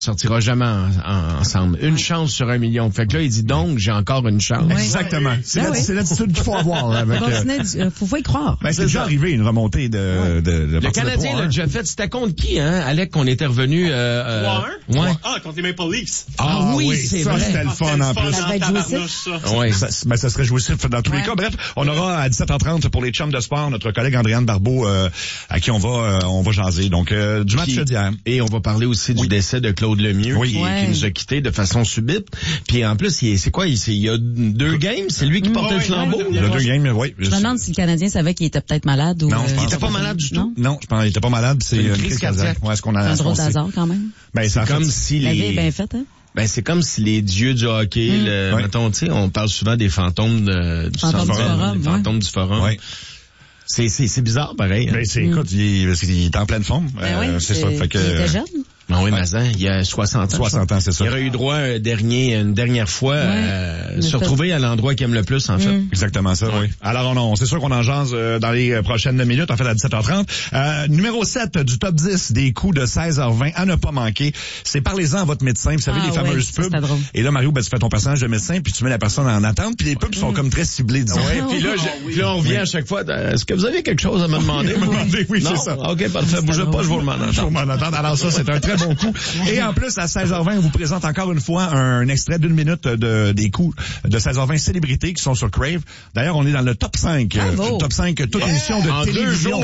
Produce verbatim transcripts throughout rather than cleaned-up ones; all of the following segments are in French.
sortira jamais en, en, ensemble. Une chance sur un million. Fait que là, il dit donc, j'ai encore une chance. Oui. Exactement. C'est, Ah la, oui. c'est l'attitude qu'il faut avoir. Avec, euh, faut, faut y croire. ben, c'est déjà arrivé, une remontée de, ouais. de, de, de Le Canadien l'a déjà fait. C'était contre qui, hein, Alec, qu'on était revenu, euh, euh, trois un? Ouais. Ah, contre les Maple Leafs. Ah, ah oui, c'est ça, vrai. c'était le fun ah, en plus. Ça va être jouissif. Ça. Ouais. Ça, ben, ça serait jouissif dans tous ouais. les cas. Bref, on aura à dix-sept heures trente pour les chums de sport notre collègue Andréane Barbeau, euh, à qui on va, euh, on va jaser. Donc, euh, du match Puis, d'hier. Et on va parler aussi oui. du décès de Claude Lemieux, oui. qui, ouais. qui nous a quittés de façon subite. Puis en plus, il, c'est quoi, il, c'est, il y a deux games, c'est lui qui mmh. portait ouais, le flambeau. ouais, Il y a deux games, oui. Je me demande si le Canadien savait qu'il était peut-être malade ou... Non, je pense Il était pas. pas malade du tout. Non? Non, je pense qu'il était pas malade, c'est Une une crise crise cardiaque. cardiaque. Ouais, est-ce qu'on a, C'est un est-ce drôle qu'on sait? d'hasard quand même. Ben, C'est en comme fait, si La vie est les... bien faite, hein? Ben, c'est comme si les dieux du hockey, Mmh. le, Ouais. mettons, tu sais, on parle souvent des fantômes de, du Fantômes centre du forum, les ouais. fantômes du forum. ouais. C'est, c'est, c'est bizarre, pareil. Hein. Ben, c'est, écoute, il est, parce qu'il est en pleine forme. Ben euh, oui, c'est ça. Fait que, il était jeune. Ah oui, Ouais. Mazan, il y a soixante ans. soixante ans, c'est ça. Il aurait eu droit un dernier, une dernière fois Ouais. à Mais se ça- retrouver à l'endroit qu'il aime le plus, en fait. Mm. Exactement ça, oui. Alors, on, on, c'est sûr qu'on en jase euh, dans les euh, prochaines minutes, en fait, à dix-sept heures trente. Euh, numéro sept du top dix des coups de seize heures vingt à ne pas manquer. C'est parlez-en à votre médecin. Vous savez, Ah les fameuses ouais, ça, pubs. c'était drôle. Et là, Mario, ben, tu fais ton personnage de médecin, puis tu mets la personne en attente, puis les pubs sont comme très ciblées, disons. Ouais, puis là, je- puis là, on vient à chaque fois, est-ce que vous avez quelque chose à me demander? Me demander, oui, Non? c'est ça. OK, parfait. Bougez pas, je vous demande. Je vous m'en attendre. Alors ça, c'est un très bon coup. Et en plus, à seize heures vingt, on vous présente encore une fois un extrait d'une minute de des coups de seize heures vingt célébrités qui sont sur Crave. D'ailleurs, on est dans le top cinq. Bravo. Euh, top cinq, toute émission de En deux télévision. jours.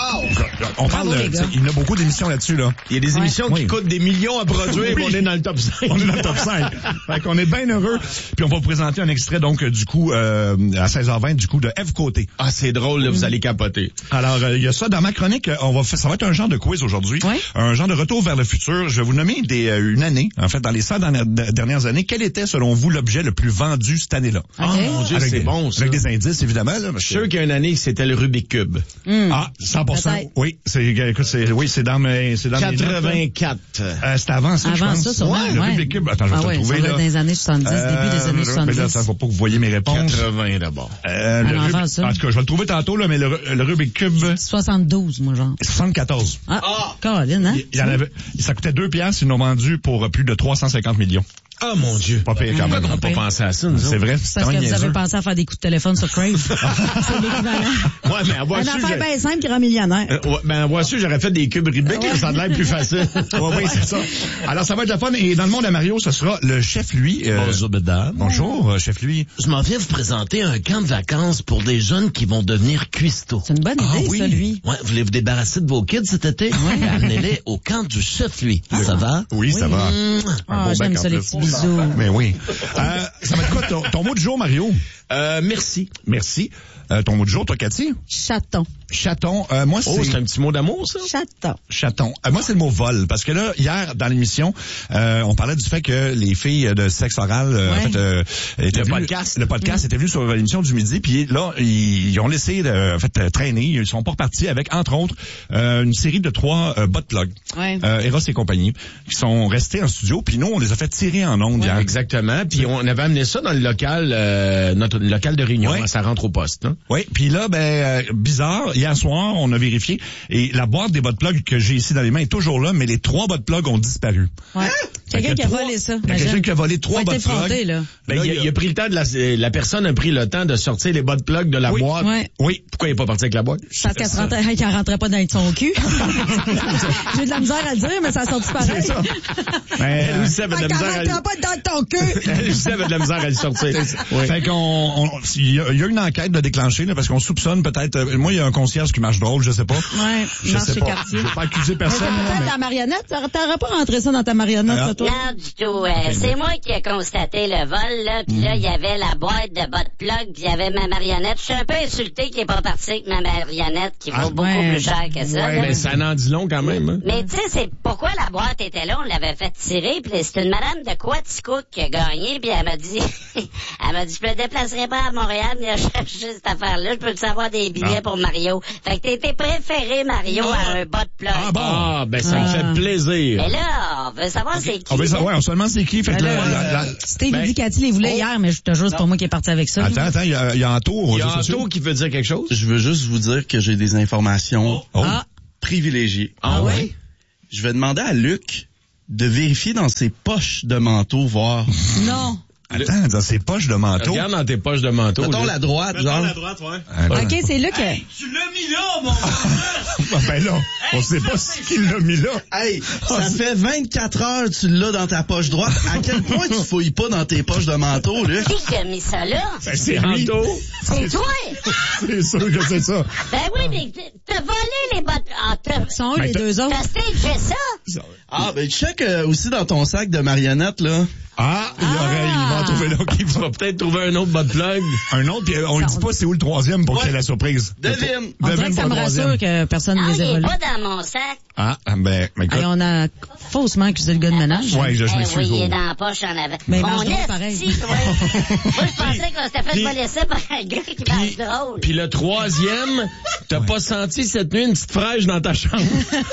On Bravo, parle, les de, gars. il y en a beaucoup d'émissions là-dessus, là. Il y a des Ouais. émissions qui Oui. coûtent des millions à produire, Oui. mais on est dans le top cinq. On est dans le top cinq. Fait qu'on est bien heureux. Puis on va vous présenter un extrait, donc, du coup, euh, à seize heures vingt, du coup, de F. Côté. Ah, c'est drôle, là, vous allez capoter. Alors, il euh, y a ça dans ma chronique. On va faire, ça va être un genre de quiz aujourd'hui, Oui. un genre de retour vers le futur. Je vais vous nommer des, euh, une année, en fait, dans les cent dernières, dernières années. Quel était, selon vous, l'objet le plus vendu cette année-là? OK. Oh mon Dieu, Avec c'est des, bon, ça. Avec des indices, évidemment. Là, parce Je suis que- sûr qu'il y a une année, c'était le Rubik's Cube. Hum. Ah, cent pour cent. Peut-être. Oui, c'est, écoute, c'est, oui, c'est dans mes, c'est dans mes notes, là. quatre-vingt-quatre. Euh, c'était avant ça, je Avant pense. ça, sûrement, ouais, le ouais. Rubik's Cube. Attends, je vais Ah te ouais, le trouver, ça doit là. être dans les années soixante-dix, début des années Euh, mais soixante-dix. là, ça faut pas que vous voyez mes réponses. quatre-vingts d'abord. Euh, le Ah, Rubik- avant ça. En tout cas, je vais le trouver tantôt, là, mais le, le Rubik's Cube, soixante-douze, moi, genre. soixante-quatorze. Ah, Caroline, hein? Il, il y en avait, ça coûtait deux piastres, ils l'ont vendu pour plus de trois cent cinquante millions. Ah, mon Dieu. Pas payé quand Pourquoi même. on n'a pas pensé à ça, nous C'est autres? vrai, Parce que c'est vous avez niaiseux. pensé à faire des coups de téléphone sur Crave. C'est l'équivalent. Ouais, mais avoir Une su, affaire j'ai- bien simple qui rend millionnaire. Euh, ouais, ben, avoir su, j'aurais fait des cubes Rubik, là, ça a l'air plus facile. Ouais, oui, c'est ça. Alors, ça va être le fun. Et dans le monde à Mario, ce sera le chef, lui. euh, Bonjour, mesdames. Bonjour, euh, chef, lui. Je m'en viens vous présenter un camp de vacances pour des jeunes qui vont devenir cuistots. C'est une bonne Ah idée, oui. ça, lui. Ouais, voulez vous débarrasser de vos kids cet été? Ouais. Amenez-les au camp du chef, lui. Ça va? Oui, ça va. Mmh. Ah, beau j'aime bec en ça, les plus. petits bisous. Mais oui. Euh, ça va être quoi ton, ton mot du jour, Mario? Euh, merci. Merci. Euh, ton mot du jour, toi, Cathy? Chaton. Chaton. Euh, moi, Oh, c'est... c'est un petit mot d'amour, ça? Chaton. Chaton. Euh, moi, c'est le mot vol. Parce que là, hier, dans l'émission, euh, on parlait du fait que les filles de sexe oral, euh, Ouais. en fait, euh, étaient Le venues- podcast. le podcast était venu sur l'émission du midi. Puis là, ils, ils ont laissé, de, en fait, euh, traîner. Ils sont pas repartis avec, entre autres, euh, une série de trois euh, butt plugs. Ouais. Euh, Eros et compagnie, qui sont restés en studio. Puis nous, on les a fait tirer en ondes hier. Exactement. Puis on avait amené ça dans le local, euh, notre local de réunion. Ouais. Ça rentre au poste. Hein? Oui, puis là, ben euh, bizarre, hier soir, on a vérifié, et la boîte des butt plugs que j'ai ici dans les mains est toujours là, mais les trois butt plugs ont disparu. Ouais. Quelqu'un Fait que qui a trois- volé ça. Il y a quelqu'un qui a volé trois Faut butt être effronté, plugs. là. Ben, Là, il, a, il y a- il a pris le temps de la, la personne a pris le temps de sortir les butt plugs de la Oui. boîte. Ouais. Oui. Pourquoi il est pas parti avec la boîte? Parce qu'elle rentrait, qu'elle rentrait pas dans son cul. J'ai de la misère à le dire, mais ça a sorti pareil. C'est ça. Ben, Elle aussi avait de la Qu'elle misère à le- rentrait pas dans ton cul. Elle aussi avait de la misère à le sortir. Oui. Fait qu'on, on- il y, a il y a une enquête de déclencher, là, parce qu'on soupçonne peut-être, euh, moi, il y a un concierge qui marche drôle, je sais pas. Ouais, Je marche sais chez pas. quartier. Je vais pas accuser personne, là, Peut-être mais- ta marionnette, t'aurais t'aurais pas rentré ça dans ta marionnette, Ah. ça, toi? Non, du tout. Euh, c'est moi qui ai constaté le vol, là. Puis là, il y avait la boîte de bot plug, puis il y avait ma marionnette. Je suis un peu insulté qu'il est pas parti avec ma marionnette, qui vaut Ah, beaucoup ouais. plus cher que ça. Ouais, là. Mais ça en dit long quand même. Hein? Mais tu sais, c'est pourquoi la boîte était là, on l'avait fait tirer, puis c'est une madame de Quaticook qui a gagné, puis elle m'a dit, elle m'a dit, je me déplacerai pas à Montréal, mais je chercher cette affaire-là, je peux savoir des billets Ah. pour Mario. Fait que t'étais préféré, Mario, à un bot plug. Ah bon? Ah, ben ça me Ah. fait plaisir. Mais là, on veut savoir c'est qui. On veut là. savoir, ouais, on se demande c'est qui, fait que Ben là, là, la- la- Steve, Ben, il dit Cathy les voulait hier, mais je te jure, c'est pas moi qui est parti avec ça. Attends, attends, il y a, il y a Anto. aux Il y a réseaux sociaux. Anto qui veut dire quelque chose. Je veux juste vous dire que j'ai des informations Oh. Ah, privilégiées. Ah ouais? Je vais demander à Luc de vérifier dans ses poches de manteau, voir. Non. Attends, dans ses poches de manteau. Regarde dans tes poches de manteau. Mettons là. la droite, Mettons genre. la droite, ouais. Ah, OK, c'est là que... Hey, tu l'as mis là, mon gars! ben là, on sait pas ce qu'il l'a mis là. Hey, ça fait vingt-quatre heures que tu l'as dans ta poche droite. À quel point tu fouilles pas dans tes poches de manteau, là? Qui qui a mis ça là? Ben, c'est lui. C'est toi! C'est sûr que c'est ça. Ben oui, mais t'as volé les bottes. Ah, t'as... Ils sont où, Ben, les t'as- deux autres? T'as stagé ça? Ah, ben check euh, aussi dans ton sac de marionnettes, là. Ah, il y aurait, il va en trouver là. Il va peut-être trouver un autre bot plug. Un autre, puis on ne dit pas c'est où le troisième pour Ouais. qu'il y ait la surprise. Devine. On dirait Devine que ça pour me le troisième. rassure que personne Ah, ne les il a est volés. pas dans mon sac. Ah, ben, ben écoute. Hey, on a faussement accusé le gars de ménage. Ouais, je, je Eh m'excuse. oui, il est au- dans la poche en avant. Mais il Mon mange drôle esti, pareil. toi. Moi, je pensais qu'on s'était fait Puis- voler ça par un gars qui mange drôle. Puis le troisième, t'as pas senti cette nuit une petite fraîche dans ta chambre?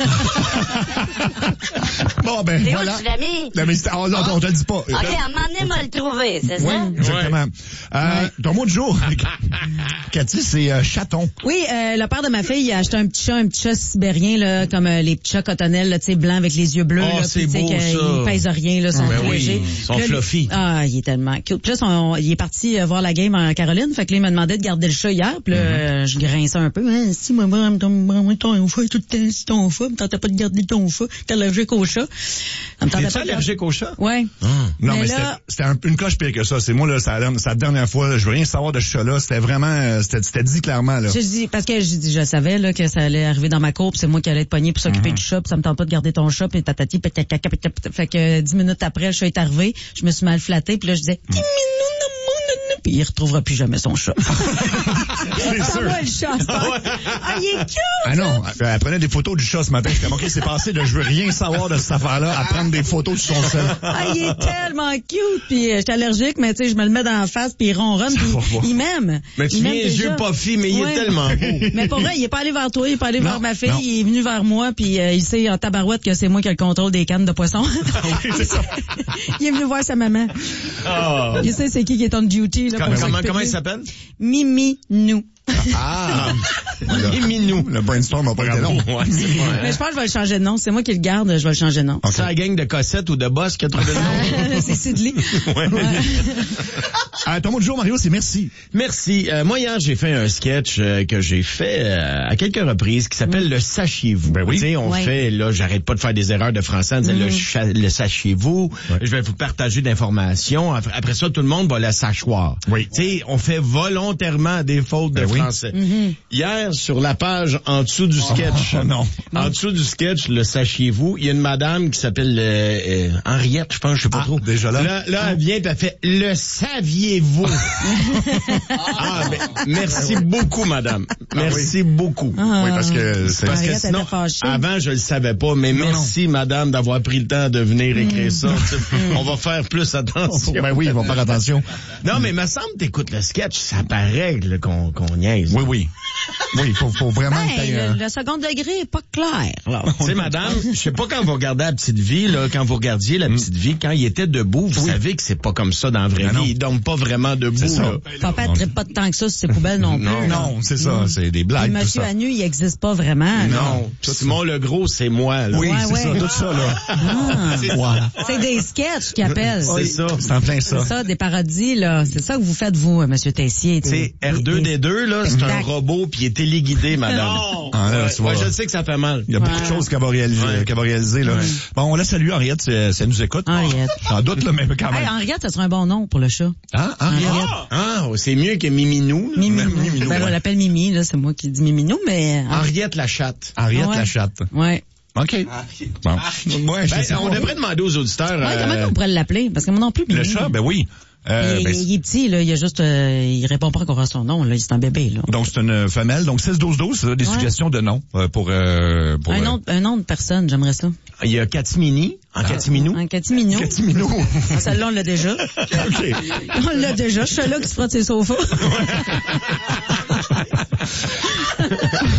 Bon, ben, Et où voilà. tu l'as mis? Non, mais c'est- on, on, on te le dit pas. OK, à un moment donné, m'a le trouvé, c'est Oui, ça? exactement. Euh, ton mot de jour, Cathy, c'est euh, chaton. Oui, euh, le père de ma fille il a acheté un petit chat, un petit chat sibérien, là, comme euh, les petits chats cotonnels, là, tu sais, blancs avec les yeux bleus. Oh, là, c'est puis, tu sais, beau, que ça. Ils pèsent rien, là, sont Ben tout oui, légers. ils sont Puis là, fluffy. Ah, il est tellement cute. Puis là, son- il est parti euh, voir la game en Caroline, fait que là, il m'a demandé de garder le chat hier, puis là, euh, je grinçais un peu. Hein, si, moi, moi, ton, ton chat, tout le temps, si ton chat, me tentait pas de garder ton chat, t'es allergique au chat. Ça me tentait T'es-tu pas de garder- allergique au chat? Ouais. Non, mais, Mais c'était là- c'était un- une coche pire que ça. C'est moi, là, ça, la dernière fois, là, je veux rien savoir de ce chat-là. C'était vraiment, euh, c'était c'était dit clairement, là. Je dis, parce que je, dis, je savais là, que ça allait arriver dans ma cour, puis c'est moi qui allais être pogné pour s'occuper du chat, puis ça me tente pas de garder ton chat, puis tatati, puis tatata, puis tatata. Fait que dix minutes après, le chat est arrivé, je me suis mal flattée, puis là, je disais, dix minutes, puis il retrouvera plus jamais son chat. C'est Ça sûr. va, le chat, c'est pas- Ah, il est cute! Ah non, elle, elle prenait des photos du chat ce matin. Je comme, OK, c'est passé de je veux rien savoir de cette affaire-là à prendre des photos de son seul. Ah, il est tellement cute, puis euh, j'étais allergique, mais tu sais, je me le mets dans la face, puis il ronronne, puis va pas. il m'aime. Mais tu Il viens m'aime les déjà. yeux pas fis, mais il Ouais. est tellement beau. Mais pour vrai, il est pas allé vers toi, il est pas allé Non, vers ma fille, non. il est venu vers moi, puis euh, il sait en tabarouette que c'est moi qui ai le contrôle des cannes de poisson. Oui, c'est ça. Il est venu voir sa maman. Il sait c'est qui qui est on duty. Là, Comment, pour comment, s'occuper comment de il lui. s'appelle? Mimi Nou. Ah! Et Minou. Le brainstorm n'a pas été long. Ouais, c'est vrai, hein? Mais je pense que je vais le changer de nom. C'est moi qui le garde, je vais le changer de nom. C'est la gang de Cossette ou de Boss qui a trouvé le nom? C'est Sidley. Ouais. Euh, ton mot de jour, Mario, c'est merci. Merci. Euh, moi, hier, j'ai fait un sketch euh, que j'ai fait euh, à quelques reprises qui s'appelle Le Sachiez-vous. Ben oui. Tu sais, on Ouais. fait, là, j'arrête pas de faire des erreurs de français en disant le, cha- le Sachiez-vous. Je vais vous partager d'informations. Après, après ça, tout le monde va le sachoir. Oui. Tu sais, on fait volontairement des fautes de Ben oui. français. Hier, sur la page en dessous du sketch, Oh, non. en dessous du sketch, Le Sachiez-vous, il y a une madame qui s'appelle euh, euh, Henriette, je pense, je sais pas Ah, trop. déjà là? Là, là, elle vient et elle fait « Le saviez-vous? » Ah, ben, merci beaucoup, madame. Merci beaucoup. Ah. Oui, parce que c'est... Parce que Henriette sinon, était fâchée. avant, je le savais pas, mais merci, madame, d'avoir pris le temps de venir écrire ça. Tu sais, On va faire plus attention. Ben oui, ils vont faire attention. Non, mais me semble, t'écoutes le sketch, ça paraît là, qu'on qu'on niaise. Oui, oui. Oui, il faut, faut vraiment que Ben, t'aies, euh, le, le second degré est pas clair. là. Tu sais, madame, je sais pas quand vous regardez La Petite Vie, là, quand vous regardiez La Petite Vie, quand il était debout, vous savez que c'est pas comme ça dans la vraie Ben non. vie. Il dorment pas vraiment debout, C'est ça. là. Papa ne traite pas de temps que ça sur ses poubelles non plus. Non, là. Non, c'est ça, c'est des Puis blagues, tout Monsieur ça. Anu, il existe pas vraiment. là. Non. Simon Legros, c'est moi, là. Oui, Ouais, c'est ouais. ça, tout ça, là. Ah. Voilà. C'est des sketchs qu'ils appellent. C'est ça. C'est en plein ça. C'est ça, des parodies, là. C'est ça que vous faites, vous, Monsieur Tessier. Tu sais, R deux D deux, là, c'est un Exact. robot puis il est téléguidé, madame. Ah, là, Ouais, tu vois. ouais, je sais que ça fait mal. Il y a beaucoup de Ouais. choses qu'elle va réaliser, Ouais. qu'elle va réaliser, là. Bon, on la salue, Henriette, si si elle nous écoute. Henriette. J'en doute, là, mais quand Hey, même. Henriette, ça serait un bon nom pour le chat. Hein, Henriette? Ah, c'est mieux que Miminou. là. Mimi. Même Miminou, Ben, ouais. on l'appelle Mimi, là. C'est moi qui dis Miminou, mais... Henriette la chatte. Henriette Ouais. la chatte. Ouais. OK. Bon. Ouais, je Ben, sais on pas. devrait demander aux auditeurs. Ouais, euh, comment on pourrait l'appeler? Parce que moi non plus, Mimi. Le chat, ben oui. Euh, il, ben, il- il est petit, là. Il a juste, euh, il répond pas encore à son nom, là. C'est un bébé, là. donc, c'est une femelle. Donc, six douze douze, c'est des Ouais. suggestions de noms euh, pour... Euh, pour Un euh, nom, un nom de personne, j'aimerais ça. Il y a Katimini, en Catiminou. Un catiminou. Catiminou. Ah, celle-là, on l'a déjà. OK. On l'a déjà. Je suis là qui se frotte ses sofas.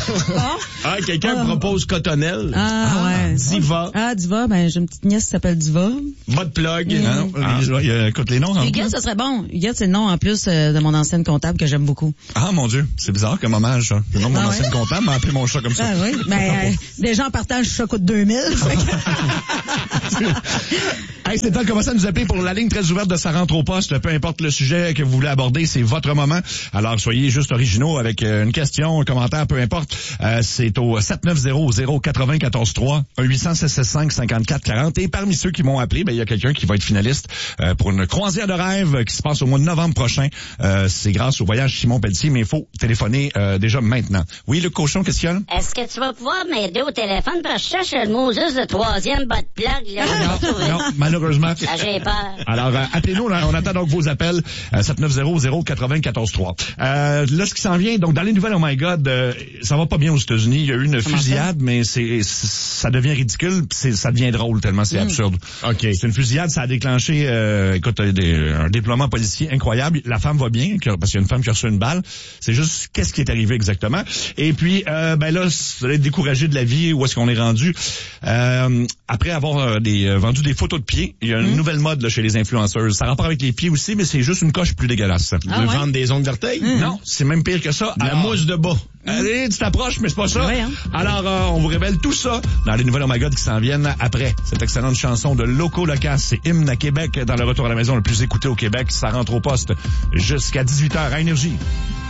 Ah, quelqu'un Ah. me propose Cotonnelle. Ah, ouais. Diva. Ah, Diva, ben, j'ai une petite nièce qui s'appelle Diva. Bas de plug. Ah, non, il- il- écoute les noms. hein. Huguette, ça serait bon. Huguette, c'est le nom, en plus, euh, de mon ancienne comptable que j'aime beaucoup. Ah, mon Dieu, c'est bizarre comme hommage, ça. Le nom de mon Ah, ancienne ouais? comptable m'a appelé mon chat comme ça. Ah oui, ben, euh, déjà en partant, le chat coûte deux mille. fait que- Hey, c'est le temps de commencer à nous appeler pour la ligne très ouverte de Ça rentre au poste. Peu importe le sujet que vous voulez aborder, c'est votre moment. Alors, soyez juste originaux avec euh, une question, un commentaire, peu importe. Euh, c'est au sept neuf zéro zéro quatre vingt quatorze trois, un huit cents, six cent soixante-cinq, cinquante-quatre quarante. Et parmi ceux qui m'ont appelé, ben, il y a quelqu'un qui va être finaliste euh, pour une croisière de rêve qui se passe au mois de novembre prochain. Euh, c'est grâce au voyage Simon Pelletier, mais il faut téléphoner euh, déjà maintenant. Oui, Luc Cochon, qu'est-ce qu'il y a? Est-ce que tu vas pouvoir m'aider au téléphone parce que je cherche le mot juste de troisième bas de plug, là. Non, malheureusement. Ah, j'ai peur. Alors, euh, appelez-nous, on, on attend donc vos appels, euh, sept neuf zéro zéro quatre vingt quatorze trois. Euh, là, ce qui s'en vient, donc dans les nouvelles, oh my God, euh, ça va pas bien aux États-Unis. Il y a eu une fusillade, mais c'est, c'est- ça devient ridicule, puis c'est, ça devient drôle tellement c'est absurde. OK. C'est une fusillade, ça a déclenché, euh, écoute, euh, des- un déploiement policier incroyable. La femme va bien, que- parce qu'il y a une femme qui a reçu une balle. C'est juste, qu'est-ce qui est arrivé exactement? Et puis, euh, ben là, vous allez être découragé de la vie, où est-ce qu'on est rendu? Euh, après avoir euh, des, euh, vendu des photos de pieds, il y a une nouvelle mode là, chez les influenceuses. Ça a rapport avec les pieds aussi, mais c'est juste une coche plus dégueulasse. Vous Ah voulez ouais? vendre des ongles d'orteil? Non, c'est même pire que ça. La Alors, mousse de bas. Allez, tu t'approches, mais c'est pas ça. Ouais, hein? Alors, euh, on vous révèle tout ça dans les nouvelles Oh My God qui s'en viennent après cette excellente chanson de Loco Locas. C'est Hymne à Québec dans le retour à la maison le plus écouté au Québec. Ça rentre au poste jusqu'à dix-huit heures à Énergie.